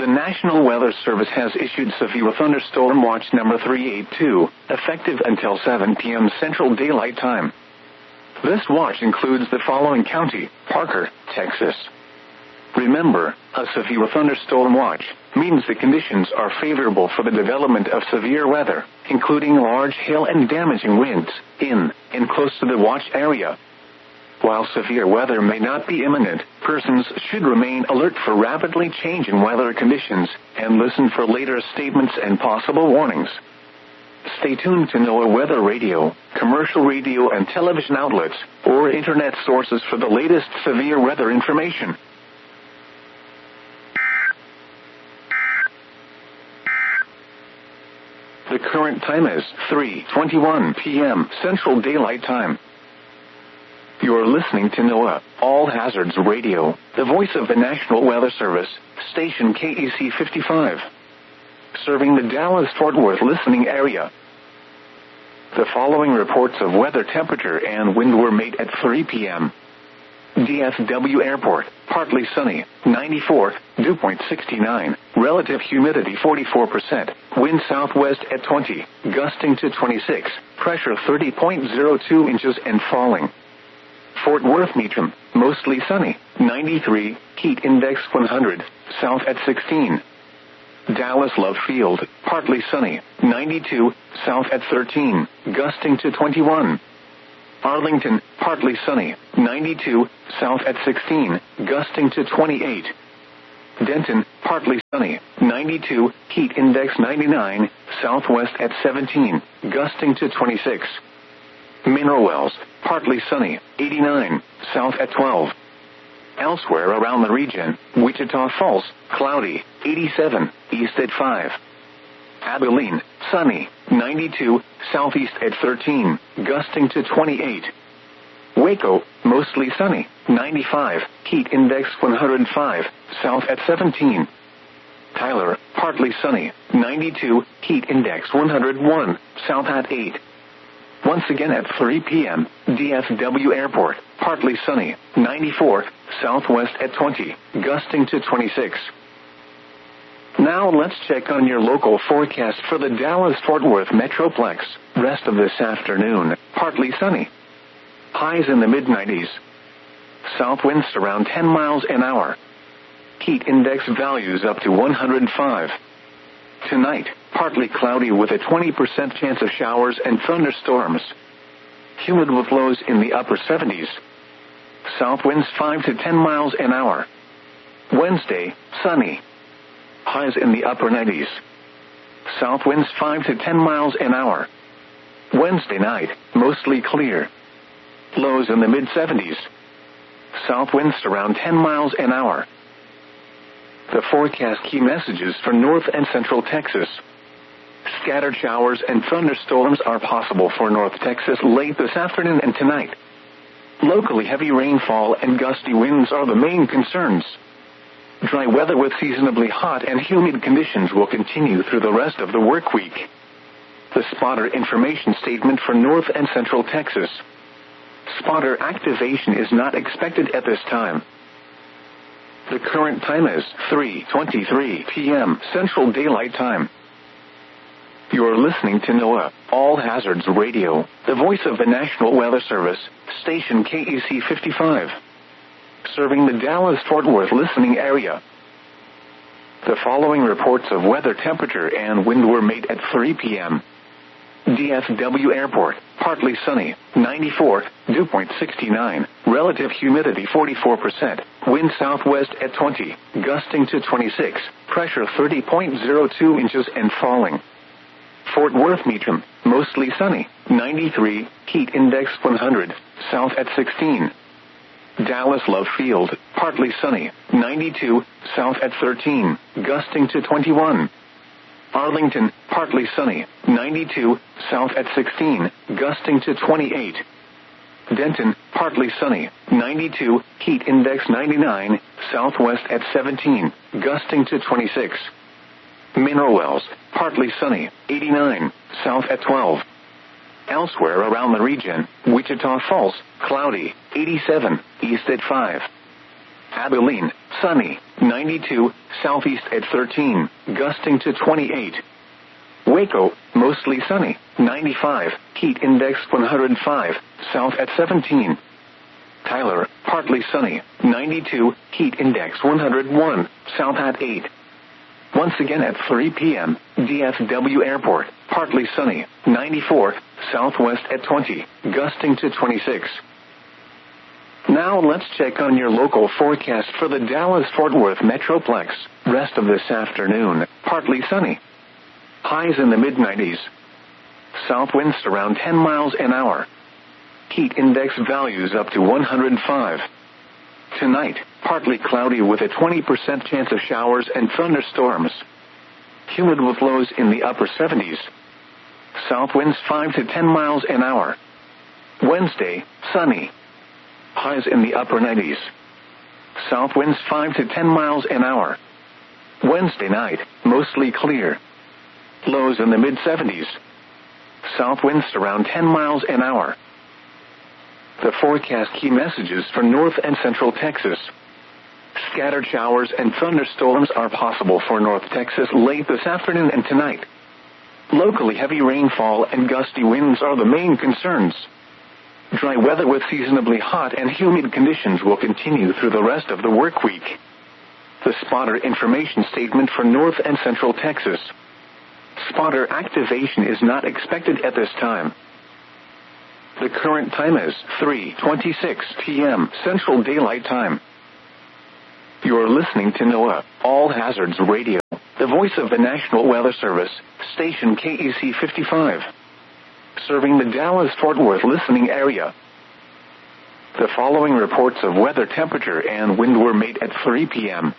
National Weather Service has issued severe thunderstorm watch number 382, effective until 7 p.m. Central Daylight Time. This watch includes the following county: Parker, Texas. Remember, a severe thunderstorm watch means the conditions are favorable for the development of severe weather, including large hail and damaging winds, in and close to the watch area. While severe weather may not be imminent, persons should remain alert for rapidly changing weather conditions and listen for later statements and possible warnings. Stay tuned to NOAA Weather Radio, commercial radio and television outlets, or internet sources for the latest severe weather information. The current time is 3:21 p.m. Central Daylight Time. You are listening to NOAA All Hazards Radio, the voice of the National Weather Service, station KEC 55, serving the Dallas-Fort Worth listening area. The following reports of weather temperature and wind were made at 3 p.m. DFW Airport, partly sunny, 94, dew point 69, relative humidity 44%, wind southwest at 20, gusting to 26, pressure 30.02 inches and falling. Fort Worth Meacham, mostly sunny, 93, heat index 100, south at 16. Dallas Love Field, partly sunny, 92, south at 13, gusting to 21. Arlington, partly sunny, 92, south at 16, gusting to 28. Denton, partly sunny, 92, heat index 99, southwest at 17, gusting to 26. Mineral Wells, partly sunny, 89, south at 12. Elsewhere around the region, Wichita Falls, cloudy, 87, east at 5. Abilene, sunny, 92, southeast at 13, gusting to 28. Waco, mostly sunny, 95, heat index 105, south at 17. Tyler, partly sunny, 92, heat index 101, south at 8. Once again at 3 p.m., DFW Airport, partly sunny, 94, southwest at 20, gusting to 26. Now let's check on your local forecast for the Dallas-Fort Worth Metroplex. Rest of this afternoon, partly sunny. Highs in the mid-90s. South winds around 10 miles an hour. Heat index values up to 105. Tonight, partly cloudy with a 20% chance of showers and thunderstorms. Humid with lows in the upper 70s. South winds 5 to 10 miles an hour. Wednesday, sunny. Highs in the upper 90s. South winds 5 to 10 miles an hour. Wednesday night, mostly clear. Lows in the mid-70s. South winds around 10 miles an hour. The forecast key messages for North and Central Texas. Scattered showers and thunderstorms are possible for North Texas late this afternoon and tonight. Locally heavy rainfall and gusty winds are the main concerns. Dry weather with seasonably hot and humid conditions will continue through the rest of the work week. The spotter information statement for North and Central Texas. Spotter activation is not expected at this time. The current time is 3:23 p.m. Central Daylight Time. You are listening to NOAA All Hazards Radio, the voice of the National Weather Service, station KEC 55, serving the Dallas-Fort Worth listening area. The following reports of weather temperature and wind were made at 3 p.m. DFW Airport, partly sunny, 94, dew point 69, relative humidity 44%, wind southwest at 20, gusting to 26, pressure 30.02 inches and falling. Fort Worth Meacham, mostly sunny, 93, heat index 100, south at 16. Dallas Love Field, partly sunny, 92, south at 13, gusting to 21. Arlington, partly sunny, 92, south at 16, gusting to 28. Denton, partly sunny, 92, heat index 99, southwest at 17, gusting to 26. Mineral Wells, partly sunny, 89, south at 12. Elsewhere around the region, Wichita Falls, cloudy, 87, east at 5. Abilene, sunny, 92, southeast at 13, gusting to 28. Waco, mostly sunny, 95, heat index 105, south at 17. Tyler, partly sunny, 92, heat index 101, south at 8. Once again at 3 p.m., DFW Airport, partly sunny, 94, southwest at 20, gusting to 26. Now let's check on your local forecast for the Dallas-Fort Worth Metroplex. Rest of this afternoon, partly sunny. Highs in the mid-90s. South winds around 10 miles an hour. Heat index values up to 105. Tonight, partly cloudy with a 20% chance of showers and thunderstorms. Humid with lows in the upper 70s. South winds 5 to 10 miles an hour. Wednesday, sunny. Highs in the upper 90s. South winds 5 to 10 miles an hour. Wednesday night, mostly clear. Lows in the mid-70s. South winds around 10 miles an hour. The forecast key messages for North and Central Texas. Scattered showers and thunderstorms are possible for North Texas late this afternoon and tonight. Locally heavy rainfall and gusty winds are the main concerns. Dry weather with seasonably hot and humid conditions will continue through the rest of the work week. The spotter information statement for North and Central Texas. Spotter activation is not expected at this time. The current time is 3:26 p.m. Central Daylight Time. You're listening to NOAA, All Hazards Radio, the voice of the National Weather Service, station KEC 55. Serving the Dallas-Fort Worth listening area. The following reports of weather temperature and wind were made at 3 p.m.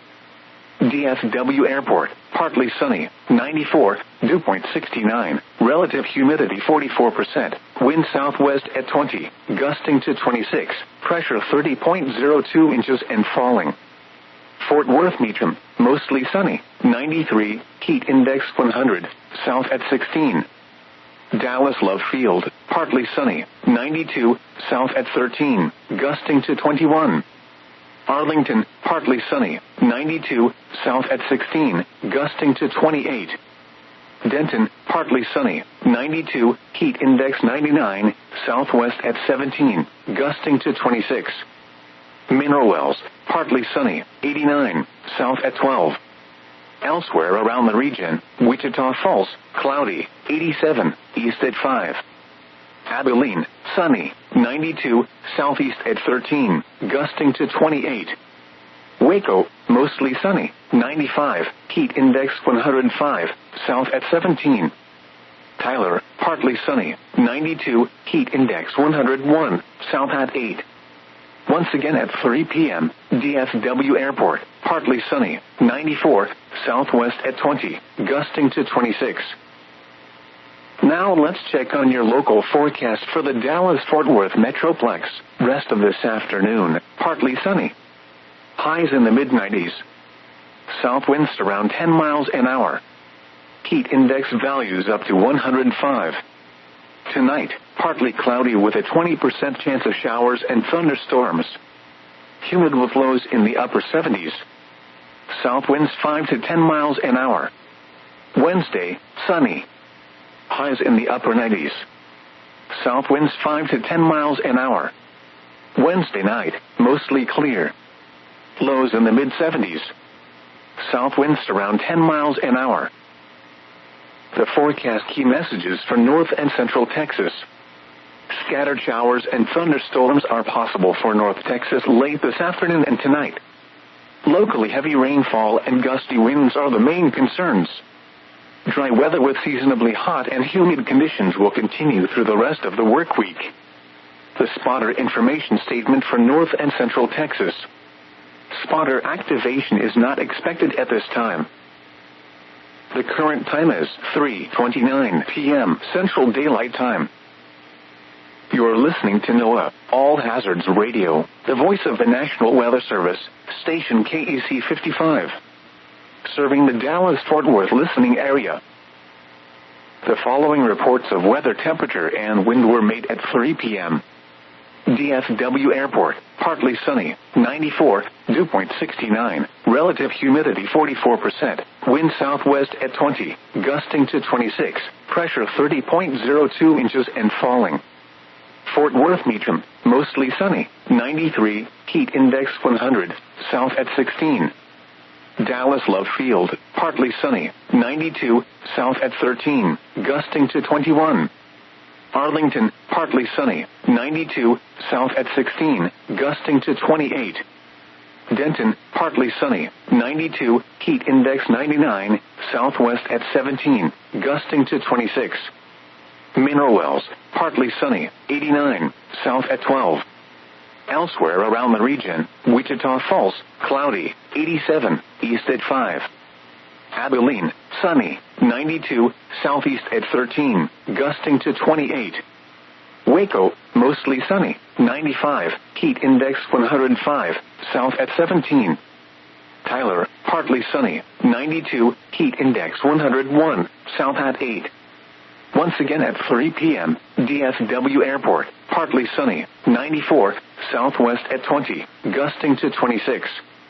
DFW Airport, partly sunny, 94, dew point 69, relative humidity 44%, wind southwest at 20, gusting to 26, pressure 30.02 inches and falling. Fort Worth Meacham, mostly sunny, 93, heat index 100, south at 16. Dallas Love Field, partly sunny, 92, south at 13, gusting to 21. Arlington, partly sunny, 92, south at 16, gusting to 28. Denton, partly sunny, 92, heat index 99, southwest at 17, gusting to 26. Mineral Wells, partly sunny, 89, south at 12. Elsewhere around the region, Wichita Falls, cloudy, 87, east at 5. Abilene, sunny, 92, southeast at 13, gusting to 28. Waco, mostly sunny, 95, heat index 105, south at 17. Tyler, partly sunny, 92, heat index 101, south at 8. Once again at 3 p.m., DFW Airport, partly sunny, 94, southwest at 20, gusting to 26. Now let's check on your local forecast for the Dallas-Fort Worth Metroplex. Rest of this afternoon, partly sunny. Highs in the mid-90s. South winds around 10 miles an hour. Heat index values up to 105. Tonight, partly cloudy with a 20% chance of showers and thunderstorms. Humid with lows in the upper 70s. South winds 5 to 10 miles an hour. Wednesday, sunny. Highs in the upper 90s. South winds 5 to 10 miles an hour. Wednesday night, mostly clear. Lows in the mid-70s. South winds around 10 miles an hour. The forecast key messages for North and Central Texas. Scattered showers and thunderstorms are possible for North Texas late this afternoon and tonight. Locally heavy rainfall and gusty winds are the main concerns. Dry weather with seasonably hot and humid conditions will continue through the rest of the work week. The spotter information statement for North and Central Texas. Spotter activation is not expected at this time. The current time is 3:29 p.m. Central Daylight Time. You're listening to NOAA, All Hazards Radio, the voice of the National Weather Service, station KEC 55. Serving the Dallas-Fort Worth listening area. The following reports of weather temperature and wind were made at 3 p.m. DFW Airport, partly sunny, 94, dew point 69, relative humidity 44%, wind southwest at 20, gusting to 26, pressure 30.02 inches and falling. Fort Worth Meacham, mostly sunny, 93, heat index 100, south at 16. Dallas Love Field, partly sunny, 92, south at 13, gusting to 21. Arlington, partly sunny, 92, south at 16, gusting to 28. Denton, partly sunny, 92, heat index 99, southwest at 17, gusting to 26. Mineral Wells, partly sunny, 89, south at 12. Elsewhere around the region, Wichita Falls, cloudy, 87, east at 5. Abilene, sunny, 92, southeast at 13, gusting to 28. Waco, mostly sunny, 95, heat index 105, south at 17. Tyler, partly sunny, 92, heat index 101, south at 8. Once again at 3 p.m., DFW Airport, partly sunny, 94, southwest at 20, gusting to 26.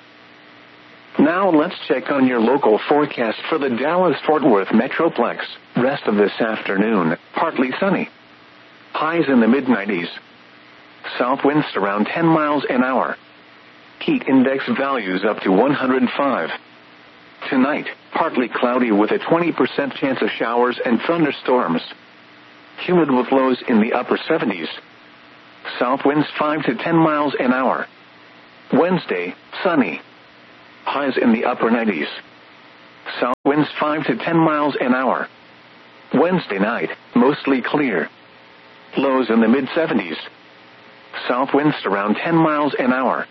Now let's check on your local forecast for the Dallas-Fort Worth Metroplex. Rest of this afternoon, partly sunny. Highs in the mid-90s. South winds around 10 miles an hour. Heat index values up to 105. Tonight, partly cloudy with a 20% chance of showers and thunderstorms. Humid with lows in the upper 70s. South winds 5 to 10 miles an hour. Wednesday, sunny. Highs in the upper 90s. South winds 5 to 10 miles an hour. Wednesday night, mostly clear. Lows in the mid-70s. South winds around 10 miles an hour.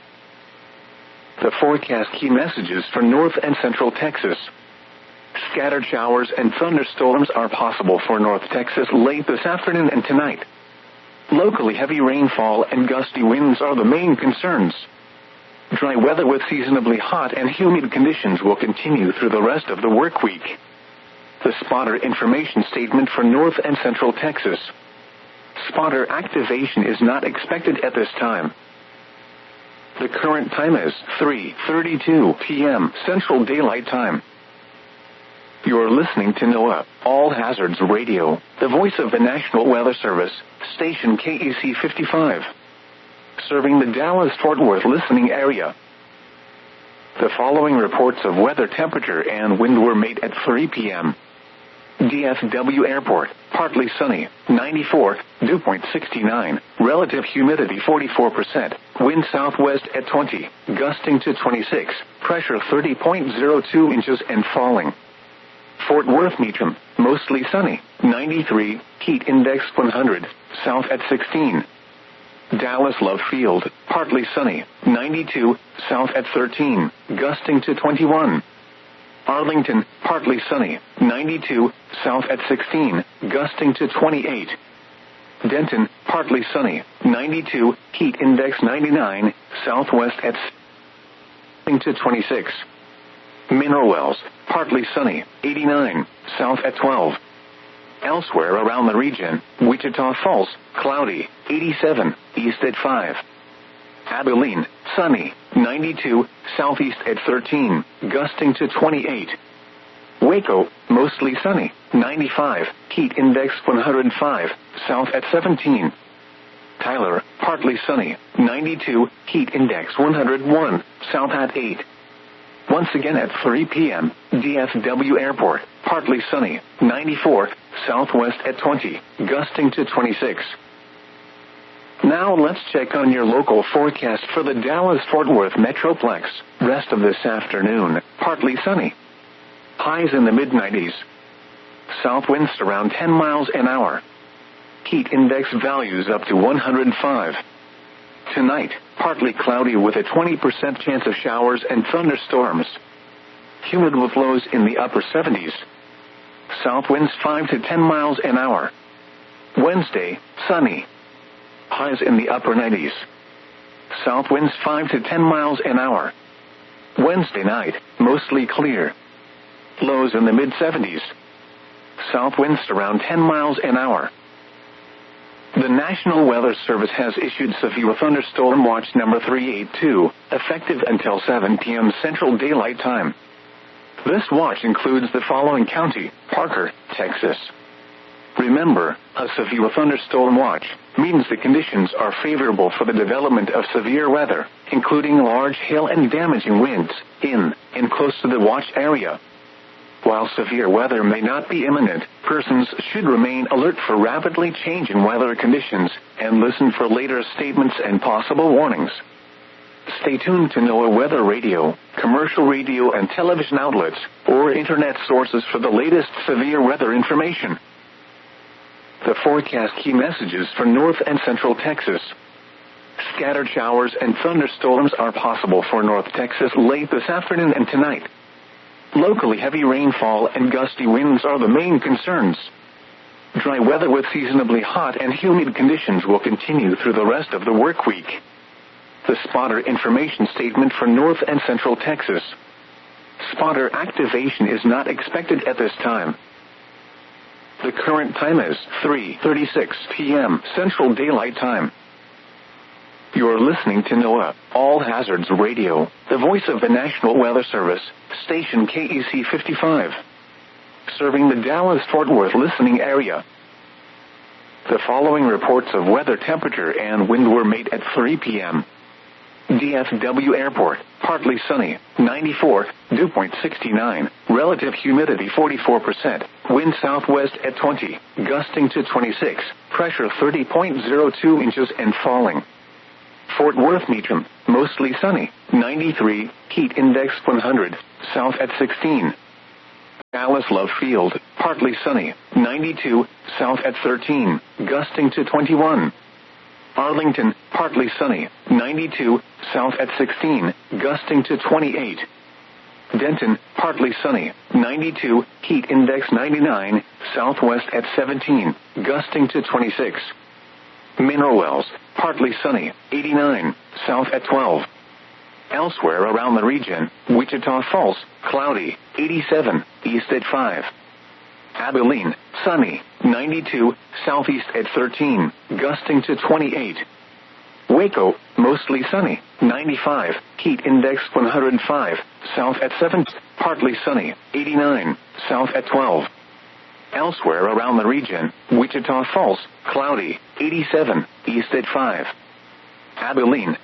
The forecast key messages for North and Central Texas. Scattered showers and thunderstorms are possible for North Texas late this afternoon and tonight. Locally, heavy rainfall and gusty winds are the main concerns. Dry weather with seasonably hot and humid conditions will continue through the rest of the work week. The spotter information statement for North and Central Texas. Spotter activation is not expected at this time. The current time is 3:32 p.m. Central Daylight Time. You're listening to NOAA, All Hazards Radio, the voice of the National Weather Service, station KEC 55. Serving the Dallas-Fort Worth listening area. The following reports of weather temperature and wind were made at 3 p.m. DFW Airport, partly sunny, 94, dew point 69, relative humidity 44%, wind southwest at 20, gusting to 26, pressure 30.02 inches and falling. Fort Worth Meacham, mostly sunny, 93, heat index 100, south at 16. Dallas Love Field, partly sunny, 92, south at 13, gusting to 21. Arlington, partly sunny, 92, south at 16, gusting to 28. Denton, partly sunny, 92, heat index 99, southwest at to 26. Mineral Wells, partly sunny, 89, south at 12. Elsewhere around the region, Wichita Falls, cloudy, 87, east at 5. Abilene, sunny, 92, southeast at 13, gusting to 28. Waco, mostly sunny, 95, heat index 105, south at 17. Tyler, partly sunny, 92, heat index 101, south at 8. Once again at 3 p.m., DFW Airport, partly sunny, 94, southwest at 20, gusting to 26. Now let's check on your local forecast for the Dallas-Fort Worth Metroplex. Rest of this afternoon, partly sunny. Highs in the mid-90s. South winds around 10 miles an hour. Heat index values up to 105. Tonight, partly cloudy with a 20% chance of showers and thunderstorms. Humid with lows in the upper 70s. South winds 5 to 10 miles an hour. Wednesday, sunny. Highs in the upper 90s. South winds 5 to 10 miles an hour. Wednesday night, mostly clear. Lows in the mid-70s. South winds around 10 miles an hour. The National Weather Service has issued severe thunderstorm watch number 382, effective until 7 p.m. Central Daylight Time. This watch includes the following county: Parker, Texas. Remember, a severe thunderstorm watch means the conditions are favorable for the development of severe weather, including large hail and damaging winds, in and close to the watch area. While severe weather may not be imminent, persons should remain alert for rapidly changing weather conditions and listen for later statements and possible warnings. Stay tuned to NOAA Weather Radio, commercial radio and television outlets, or internet sources for the latest severe weather information. The forecast key messages for North and Central Texas. Scattered showers and thunderstorms are possible for North Texas late this afternoon and tonight. Locally heavy rainfall and gusty winds are the main concerns. Dry weather with seasonably hot and humid conditions will continue through the rest of the work week. The spotter information statement for North and Central Texas. Spotter activation is not expected at this time. The current time is 3:36 p.m. Central Daylight Time. You're listening to NOAA All Hazards Radio, the voice of the National Weather Service, station KEC 55. Serving the Dallas-Fort Worth listening area. The following reports of weather temperature and wind were made at 3 p.m. DFW Airport, partly sunny, 94, dew point 69, relative humidity 44%, wind southwest at 20, gusting to 26, pressure 30.02 inches and falling. Fort Worth Meacham, mostly sunny, 93, heat index 100, south at 16. Dallas Love Field, partly sunny, 92, south at 13, gusting to 21. Arlington, partly sunny, 92, south at 16, gusting to 28. Denton, partly sunny, 92, heat index 99, southwest at 17, gusting to 26. Mineral Wells, partly sunny, 89, south at 12. Elsewhere around the region, Wichita Falls, cloudy, 87, east at 5. Abilene, sunny, 92, southeast at 13, gusting to 28. Waco, mostly sunny, 95, heat index 105, south at 7, partly sunny, 89, south at 12. Elsewhere around the region, Wichita Falls, cloudy, 87, east at 5. Abilene,